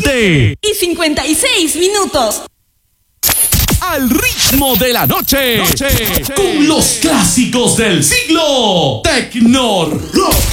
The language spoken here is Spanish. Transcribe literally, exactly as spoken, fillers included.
veinte y cincuenta y seis minutos. Al ritmo de la noche, noche, con los clásicos del siglo. Tecno Rock.